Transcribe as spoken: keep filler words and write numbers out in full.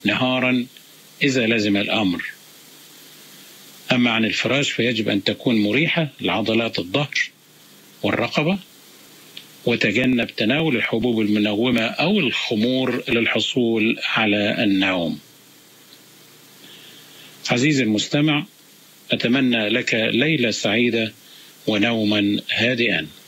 نهارا إذا لزم الأمر. أما عن الفراش فيجب أن تكون مريحة لعضلات الظهر والرقبة، وتجنب تناول الحبوب المنومة أو الخمور للحصول على النوم. عزيزي المستمع، أتمنى لك ليلة سعيدة ونوما هادئا.